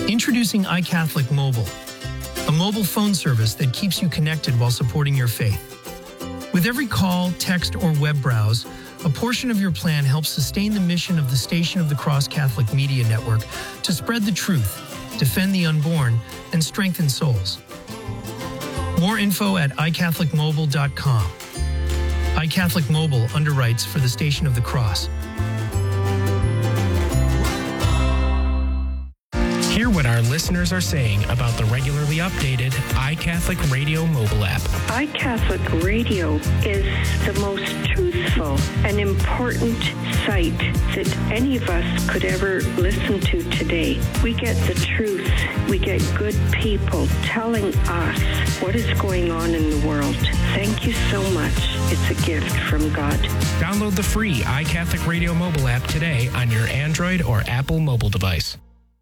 Introducing iCatholic Mobile, a mobile phone service that keeps you connected while supporting your faith. With every call, text, or web browse, a portion of your plan helps sustain the mission of the Station of the Cross Catholic Media Network to spread the truth, defend the unborn, and strengthen souls. More info at iCatholicMobile.com. iCatholic Mobile underwrites for the Station of the Cross. Hear what our listeners are saying about the regularly updated iCatholic Radio mobile app. iCatholic Radio is the most truthful and important site that any of us could ever listen to today. We get the truth. We get good people telling us what is going on in the world. Thank you so much. It's a gift from God. Download the free iCatholic Radio mobile app today on your Android or Apple mobile device.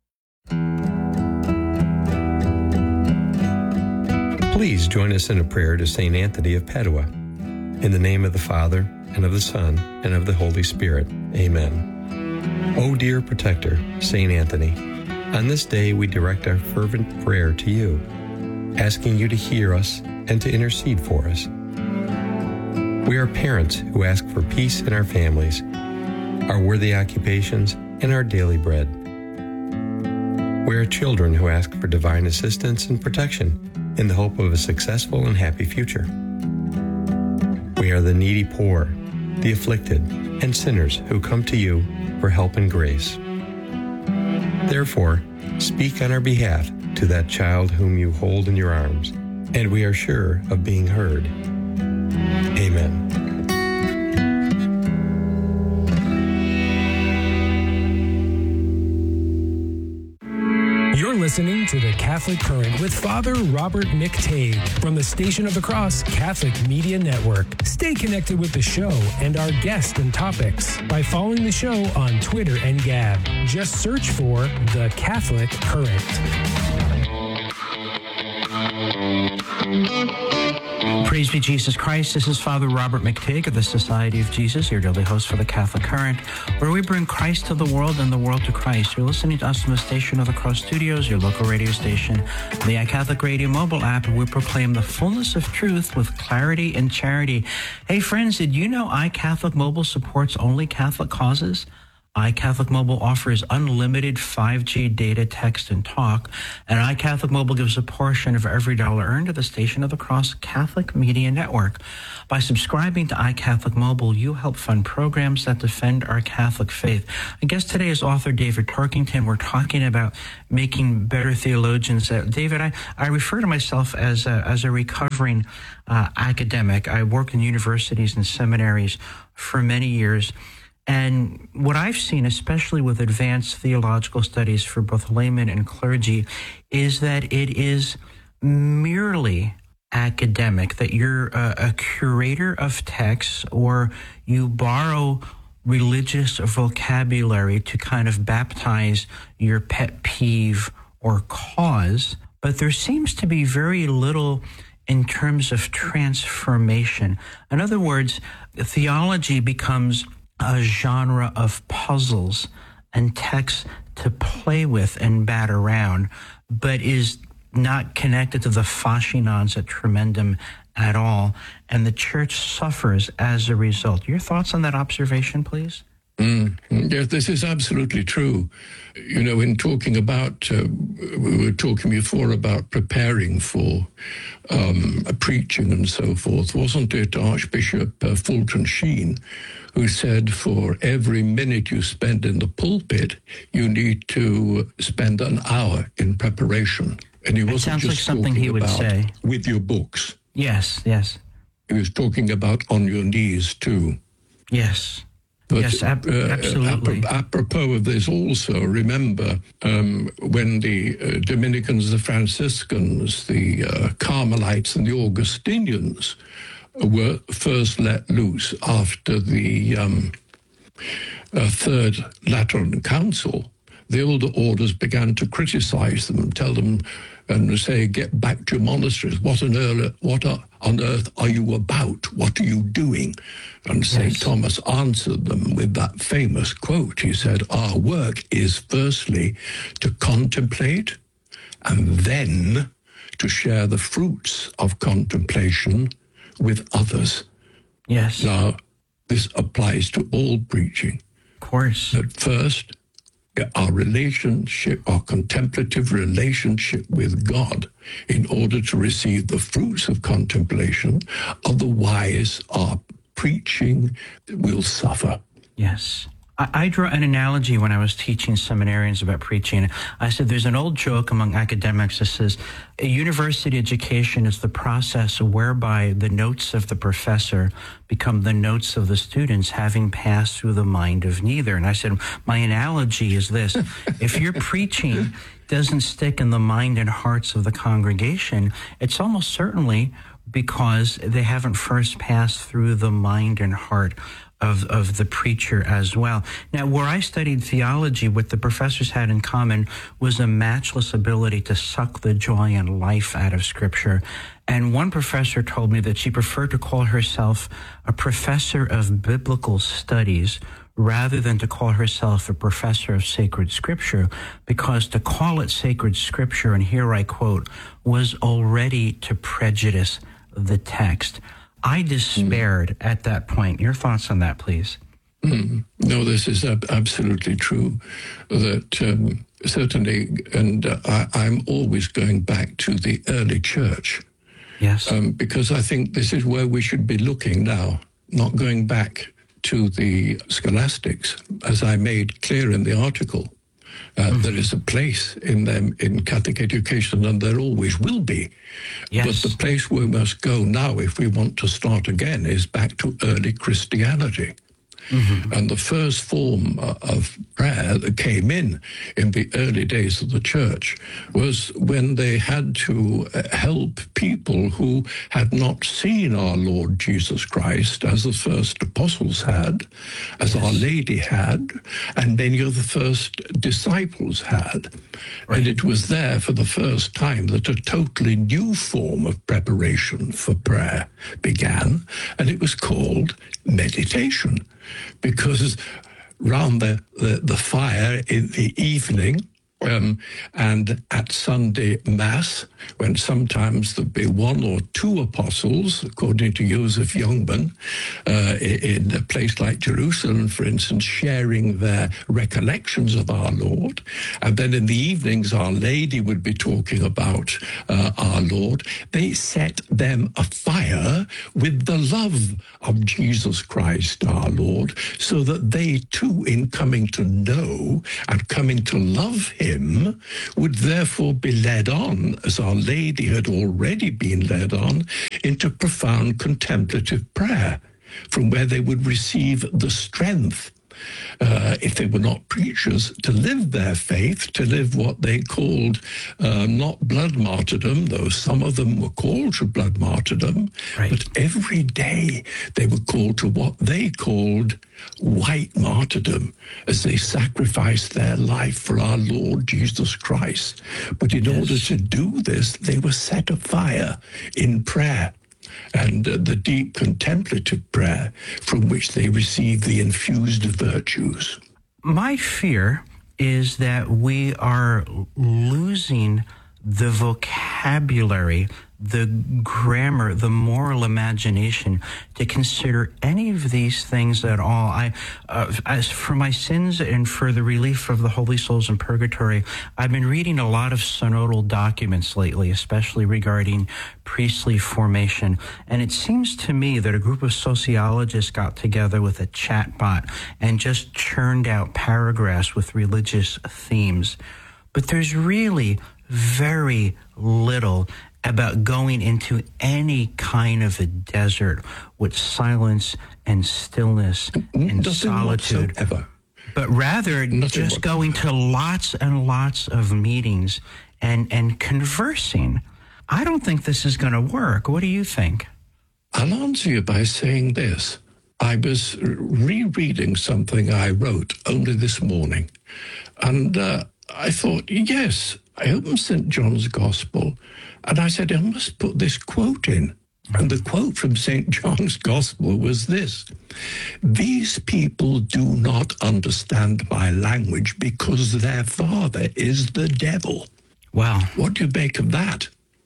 Please join us in a prayer to St. Anthony of Padua. In the name of the Father, and of the Son, and of the Holy Spirit. Amen. O dear protector, St. Anthony, on this day we direct our fervent prayer to you, asking you to hear us and to intercede for us. We are parents who ask for peace in our families, our worthy occupations, and our daily bread. We are children who ask for divine assistance and protection in the hope of a successful and happy future. We are the needy poor, the afflicted, and sinners who come to you for help and grace. Therefore, speak on our behalf to that child whom you hold in your arms, and we are sure of being heard. Amen. You're listening to The Catholic Current with Father Robert McTague from the Station of the Cross Catholic Media Network. Stay connected with the show and our guests and topics by following the show on Twitter and Gab. Just search for The Catholic Current. Praise be Jesus Christ. This is Father Robert McTague of the Society of Jesus, your daily host for the Catholic Current, where we bring Christ to the world and the world to Christ. You're listening to us from the Station of the Cross Studios, your local radio station, the iCatholic Radio mobile app, where we proclaim the fullness of truth with clarity and charity. Hey friends, did you know iCatholic Mobile supports only Catholic causes? iCatholic Mobile offers unlimited 5G data, text, and talk, and iCatholic Mobile gives a portion of every dollar earned to the Station of the Cross Catholic Media Network. By subscribing to iCatholic Mobile, you help fund programs that defend our Catholic faith. I guess today is author David Tarkington. We're talking about making better theologians. David, I refer to myself as a recovering academic. I worked in universities and seminaries for many years. And what I've seen, especially with advanced theological studies for both laymen and clergy, is that it is merely academic, that you're a curator of texts, or you borrow religious vocabulary to kind of baptize your pet peeve or cause. But there seems to be very little in terms of transformation. In other words, theology becomes a genre of puzzles and texts to play with and bat around, but is not connected to the fascinans et tremendum at all, and the church suffers as a result. Your thoughts on that observation, please? Yes, this is absolutely true. You know, in talking about, we were talking before about preparing for preaching and so forth. Wasn't it Archbishop Fulton Sheen who said, for every minute you spend in the pulpit, you need to spend an hour in preparation? And he wasn't just like something he would say with your books. Yes, yes. He was talking about on your knees too. Yes. But, yes, absolutely. Apropos of this also, remember when the Dominicans, the Franciscans, the Carmelites and the Augustinians were first let loose after the Third Lateran Council, the older orders began to criticize them and tell them and say, get back to your monasteries. What on earth are you about? What are you doing? And St. Thomas answered them with that famous quote. He said, our work is firstly to contemplate and then to share the fruits of contemplation with others. Yes. Now, this applies to all preaching. Of course. At first, our relationship, our contemplative relationship with God, in order to receive the fruits of contemplation. Otherwise, our preaching will suffer. Yes. I draw an analogy when I was teaching seminarians about preaching. I said there's an old joke among academics that says a university education is the process whereby the notes of the professor become the notes of the students, having passed through the mind of neither. And I said, my analogy is this. If your preaching doesn't stick in the mind and hearts of the congregation, it's almost certainly because they haven't first passed through the mind and heart of the preacher as well. Now, where I studied theology, what the professors had in common was a matchless ability to suck the joy and life out of Scripture. And one professor told me that she preferred to call herself a professor of biblical studies rather than to call herself a professor of sacred Scripture, because to call it sacred Scripture, and here I quote, was already to prejudice the text. I despaired at that point. Your thoughts on that, please? No, this is absolutely true. That certainly, and I'm always going back to the early church. Yes. Because I think this is where we should be looking now, not going back to the scholastics, as I made clear in the article. There is a place in them in Catholic education, and there always will be. Yes. But the place we must go now, if we want to start again, is back to early Christianity. Mm-hmm. And the first form of prayer that came in the early days of the church was when they had to help people who had not seen our Lord Jesus Christ, as the first apostles had, as Our Lady had, and many of the first disciples had. Right. And it was there for the first time that a totally new form of preparation for prayer began, and it was called meditation. Because round the fire in the evening and at Sunday Mass, when sometimes there'd be one or two apostles, according to Joseph Youngman, in a place like Jerusalem, for instance, sharing their recollections of our Lord. And then in the evenings, Our Lady would be talking about our Lord. They set them afire with the love of Jesus Christ, our Lord, so that they too, in coming to know and coming to love him, would therefore be led on, as Our Lady had already been led on, into profound contemplative prayer, from where they would receive the strength, if they were not preachers, to live their faith, to live what they called not blood martyrdom, though some of them were called to blood martyrdom, right. But every day they were called to what they called white martyrdom, as they sacrificed their life for our Lord Jesus Christ. But in order to do this, they were set afire in prayer. And the deep contemplative prayer from which they receive the infused virtues. My fear is that we are losing the vocabulary, the grammar, the moral imagination to consider any of these things at all. As for my sins and for the relief of the holy souls in purgatory, I've been reading a lot of synodal documents lately, especially regarding priestly formation. And it seems to me that a group of sociologists got together with a chatbot and just churned out paragraphs with religious themes. But there's really very little about going into any kind of a desert with silence and stillness and solitude, but rather just going to lots and lots of meetings and conversing. I don't think this is going to work. What do you think? I'll answer you by saying this. I was rereading something I wrote only this morning And I thought, yes, I opened St. John's Gospel, and I said, I must put this quote in. And the quote from St. John's Gospel was this: "These people do not understand my language because their father is the devil." Wow. What do you make of that?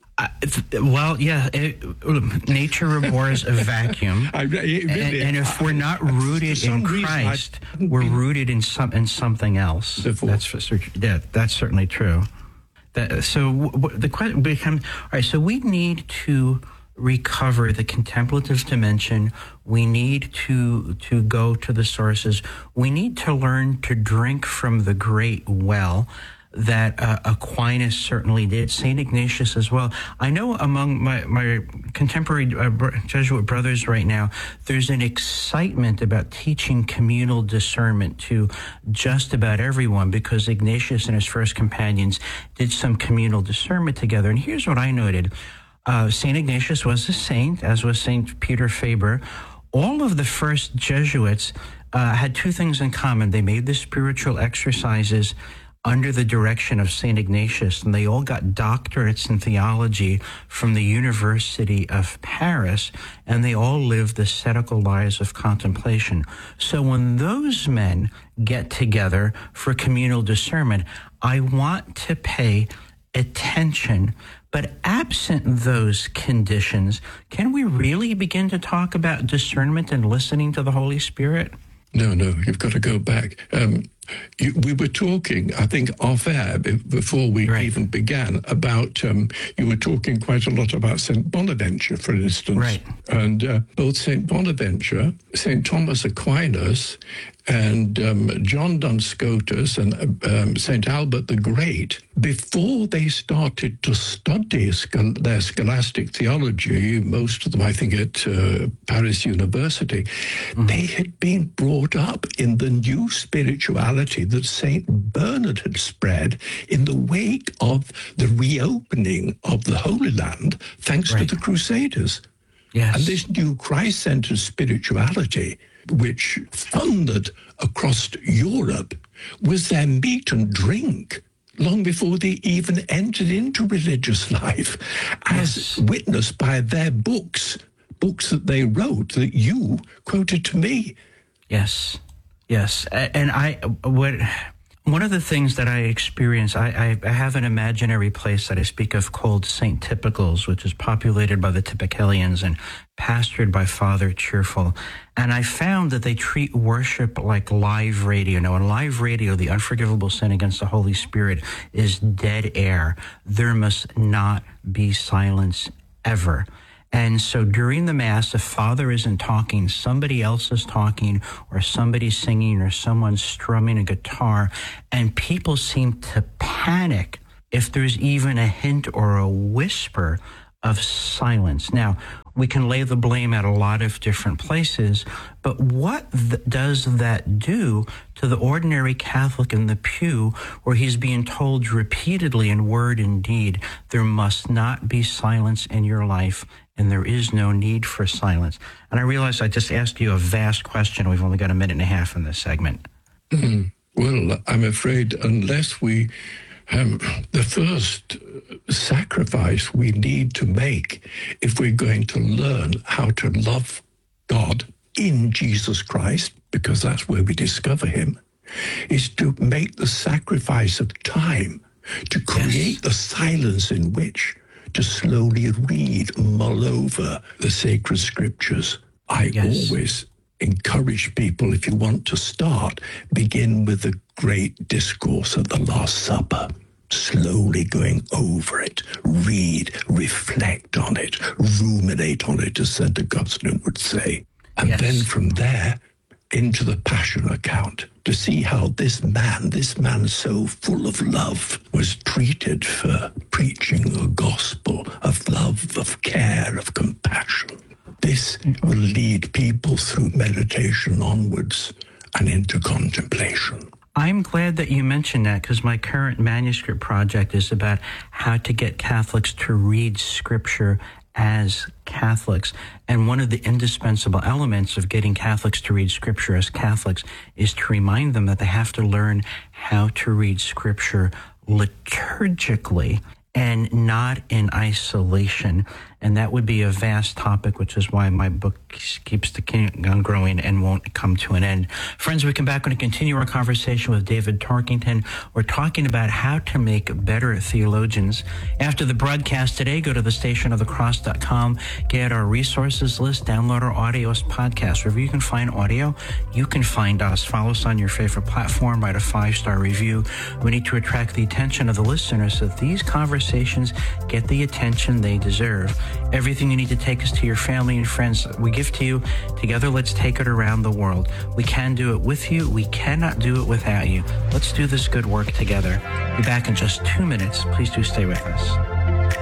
Nature abhors a vacuum. And if we're not rooted in Christ, we're rooted in something else. That's certainly true. The question becomes, all right, so we need to recover the contemplative dimension. We need to go to the sources. We need to learn to drink from the great well that Aquinas certainly did, St. Ignatius as well. I know among my contemporary Jesuit brothers right now, there's an excitement about teaching communal discernment to just about everyone, because Ignatius and his first companions did some communal discernment together. And here's what I noted. St. Ignatius was a saint, as was St. Peter Faber. All of the first Jesuits had two things in common. They made the spiritual exercises under the direction of St. Ignatius, and they all got doctorates in theology from the University of Paris, and they all lived ascetical lives of contemplation. So when those men get together for communal discernment, I want to pay attention. But absent those conditions, can we really begin to talk about discernment and listening to the Holy Spirit? No, you've got to go back. We were talking, I think, off-air before we even began about, you were talking quite a lot about St. Bonaventure, for instance. Right. And both St. Bonaventure, St. Thomas Aquinas, and John Duns Scotus and St. Albert the Great, before they started to study their scholastic theology, most of them, I think, at Paris University, they had been brought up in the new spirituality that St. Bernard had spread in the wake of the reopening of the Holy Land, thanks to the Crusaders. Yes. And this new Christ-centered spirituality, which thundered across Europe, was their meat and drink long before they even entered into religious life, as witnessed by their books that they wrote that you quoted to me. Yes. And one of the things that I experience, I have an imaginary place that I speak of called St. Typicals, which is populated by the Typicalians and pastored by Father Cheerful. And I found that they treat worship like live radio. Now, in live radio, the unforgivable sin against the Holy Spirit is dead air. There must not be silence ever. And so during the Mass, if Father isn't talking, somebody else is talking, or somebody's singing, or someone's strumming a guitar, and people seem to panic if there's even a hint or a whisper of silence. Now, we can lay the blame at a lot of different places, but what does that do to the ordinary Catholic in the pew, where he's being told repeatedly in word and deed, there must not be silence in your life, and there is no need for silence? And I realize I just asked you a vast question. We've only got a minute and a half in this segment. Well, I'm afraid unless we... the first sacrifice we need to make if we're going to learn how to love God in Jesus Christ, because that's where we discover him, is to make the sacrifice of time, to create the silence in which to slowly read, mull over the sacred scriptures. I always encourage people, if you want to start, begin with the great discourse at the Last Supper. Slowly going over it, read, reflect on it, ruminate on it, as St. Augustine would say. And then from there into the Passion account, to see how this man so full of love, was treated for preaching a gospel of love, of care, of compassion. This will lead people through meditation onwards and into contemplation. I'm glad that you mentioned that, because my current manuscript project is about how to get Catholics to read Scripture as Catholics. And one of the indispensable elements of getting Catholics to read Scripture as Catholics is to remind them that they have to learn how to read Scripture liturgically and not in isolation. And that would be a vast topic, which is why my book keeps on growing and won't come to an end. Friends, we come back and continue our conversation with David Torkington. We're talking about how to make better theologians. After the broadcast today, go to thestationofthecross.com, get our resources list, download our audio podcast. Wherever you can find audio, you can find us. Follow us on your favorite platform, write a 5-star review. We need to attract the attention of the listeners so that these conversations get the attention they deserve. Everything you need to take us to your family and friends, we give to you. Together, let's take it around the world. We can do it with you. We cannot do it without you. Let's do this good work together. Be back in just 2 minutes. Please do stay with us.